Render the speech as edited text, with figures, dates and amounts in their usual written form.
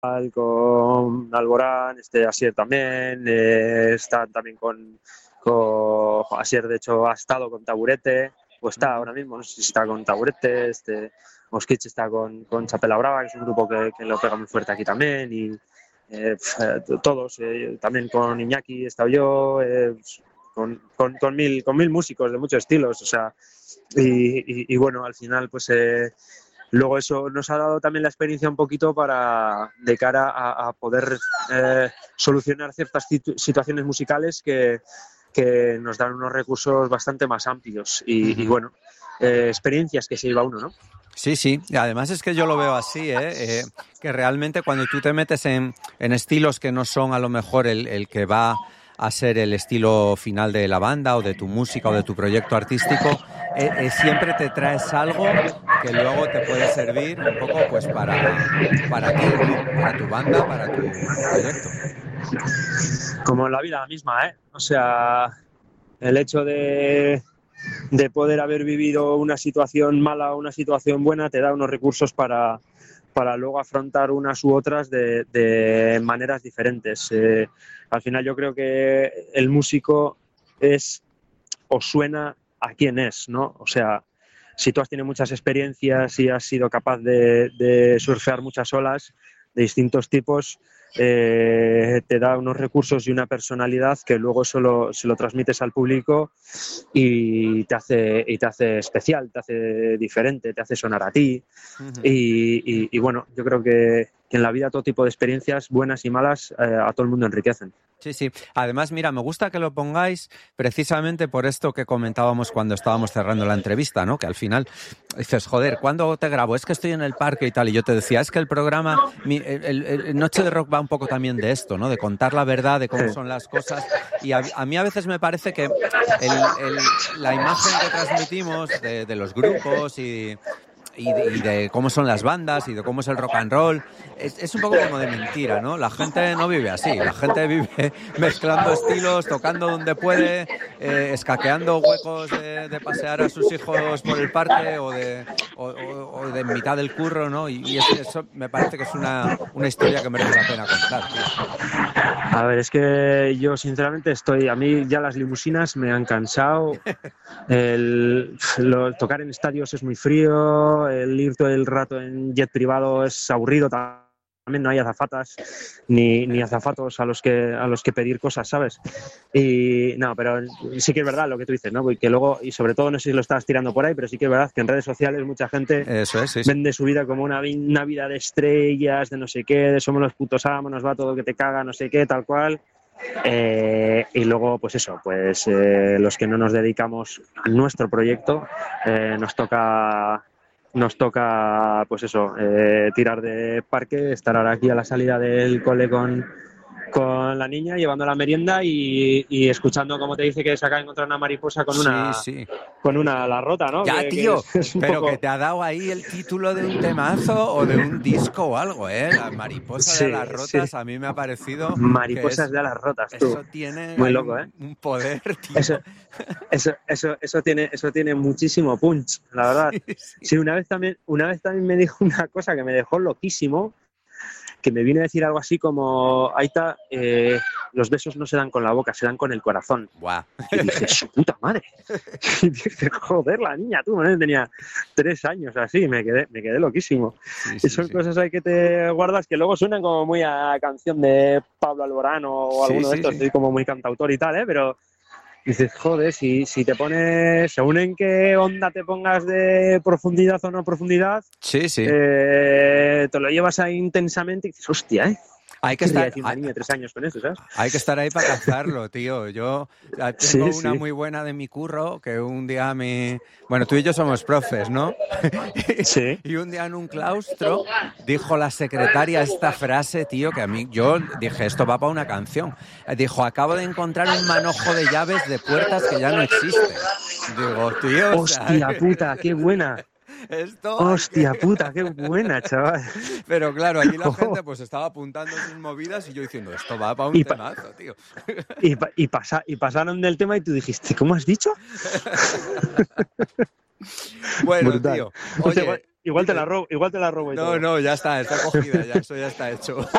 con Alborán, Asier también, está también con Asier, de hecho ha estado con Taburete, o está ahora mismo, no sé si está con Taburete, Mosquich está con Chapela Brava, que es un grupo que lo pega muy fuerte aquí también, y todos, también con Iñaki he estado yo, con mil músicos de muchos estilos, o sea, y bueno, al final pues luego eso nos ha dado también la experiencia un poquito de cara a poder solucionar ciertas situaciones musicales que nos dan unos recursos bastante más amplios y bueno, experiencias que se lleva uno, ¿no? Sí, sí. Y además es que yo lo veo así, que realmente cuando tú te metes en estilos que no son a lo mejor el que va a ser el estilo final de la banda o de tu música o de tu proyecto artístico, siempre te traes algo que luego te puede servir un poco pues para ti, ¿no? Para tu banda, para tu proyecto. Como en la vida misma, ¿eh? O sea, el hecho de poder haber vivido una situación mala o una situación buena te da unos recursos para luego afrontar unas u otras de maneras diferentes. Al final yo creo que el músico es o suena a quién es, ¿no? O sea, si tú has tenido muchas experiencias y has sido capaz de surfear muchas olas de distintos tipos, te da unos recursos y una personalidad que luego se lo transmites al público y te hace especial, te hace diferente, te hace sonar a ti. Y bueno, yo creo que en la vida todo tipo de experiencias, buenas y malas, a todo el mundo enriquecen. Sí, sí. Además, mira, me gusta que lo pongáis precisamente por esto que comentábamos cuando estábamos cerrando la entrevista, ¿no? Que al final dices, joder, ¿cuándo te grabo? Es que estoy en el parque y tal. Y yo te decía, es que el programa, el Noche de Rock va un poco también de esto, ¿no? De contar la verdad, de cómo son las cosas. Y a mí a veces me parece que la imagen que transmitimos de los grupos y de cómo son las bandas y de cómo es el rock and roll es un poco como de mentira, ¿no? La gente no vive así, la gente vive mezclando estilos, tocando donde puede, escaqueando huecos de pasear a sus hijos por el parque o de mitad del curro, ¿no? Y eso me parece que es una historia que merece la pena contar, tío. A ver, es que yo sinceramente a mí ya las limusinas me han cansado, tocar en estadios es muy frío, el ir todo el rato en jet privado es aburrido también, no hay azafatas ni azafatos a los que pedir cosas, ¿sabes? Y no, pero sí que es verdad lo que tú dices, ¿no? Porque luego, y sobre todo no sé si lo estabas tirando por ahí, pero sí que es verdad que en redes sociales mucha gente vende su vida como una vida de estrellas, de no sé qué, de somos los putos amos, nos va todo que te caga, no sé qué, tal cual. Y luego, pues eso, pues los que no nos dedicamos a nuestro proyecto, nos toca, pues eso, tirar de parque, estar ahora aquí a la salida del cole con la niña, llevando la merienda y escuchando cómo te dice que se acaba de encontrar una mariposa con una ala rota, ¿no? Ya, tío, es pero poco... que te ha dado ahí el título de un temazo o de un disco o algo, ¿eh? La mariposa de las rotas, sí. a mí me ha parecido Mariposas de alas rotas, tú. eso tiene Muy ahí loco, ¿eh? un poder, tío. Eso tiene muchísimo punch, la verdad. Sí, una vez también me dijo una cosa que me dejó loquísimo, que me vino a decir algo así como, Aita, los besos no se dan con la boca, se dan con el corazón. Buah. Y dice, su puta madre. Y dice, joder, la niña, tú, ¿no? Tenía 3 años así, me quedé loquísimo. Y son cosas ahí que te guardas que luego suenan como muy a canción de Pablo Alborán o alguno de estos, estoy como muy cantautor y tal, pero dices, joder, si te pones, según en qué onda te pongas de profundidad o no profundidad, te lo llevas ahí intensamente y dices, hostia, hay que estar decir una niña de 3 años con eso, ¿sabes? Hay que estar ahí para cazarlo, tío. Yo tengo una muy buena de mi curro que un día bueno, tú y yo somos profes, ¿no? Sí. Y un día en un claustro dijo la secretaria esta frase, tío, que a mí, yo dije, esto va para una canción. Dijo, acabo de encontrar un manojo de llaves de puertas que ya no existen. Digo, tío... Hostia puta, qué buena. Hostia puta, qué buena, chaval. Pero claro, allí la gente pues estaba apuntando sus movidas y yo diciendo, esto va para un temazo, tío. Y pasaron del tema y tú dijiste, ¿cómo has dicho? Bueno, brutal. Tío. Oye, igual te la robo. No, ya está cogida, eso ya está hecho.